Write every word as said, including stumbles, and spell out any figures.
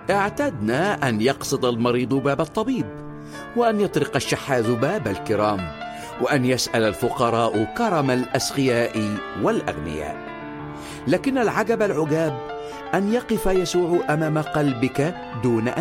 اعتدنا أن يقصد المريض باب الطبيب، وأن يطرق الشحاذ باب الكرام، وأن يسأل الفقراء كرم الأسخياء والأغنياء. لكن العجب العجاب أن يقف يسوع أمام قلبك دون أن